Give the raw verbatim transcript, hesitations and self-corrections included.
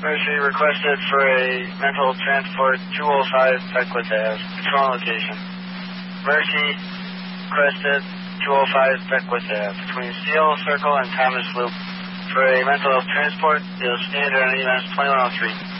Mercy requested for a mental transport two oh five Beckwith Avenue. Control location. Mercy requested two oh five Beckwith Avenue between Steel Circle and Thomas Loop. For a mental transport, you'll stand on E M S twenty-one oh three.